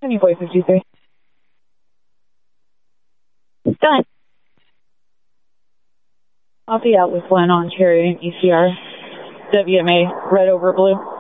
Penny Boy 53. Done. I'll be out with one on Cherry and ECR. WMA, red over blue.